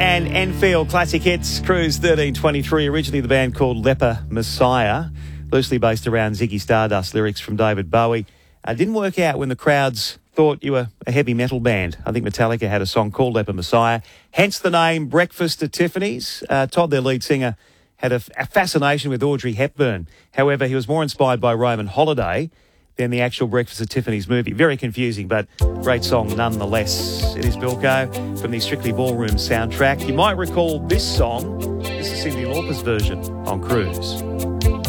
and Enfield Classic Hits, Cruise 1323, originally the band called Leper Messiah, loosely based around Ziggy Stardust lyrics from David Bowie. Didn't work out when the crowds thought you were a heavy metal band. I think Metallica had a song called Leper Messiah, hence the name Breakfast at Tiffany's. Todd, their lead singer, had a fascination with Audrey Hepburn. However, he was more inspired by Roman Holiday than the actual Breakfast at Tiffany's movie. Very confusing, but great song nonetheless. It is Bilko from the Strictly Ballroom soundtrack. You might recall this song. This is Cyndi Lauper's version on Cruise.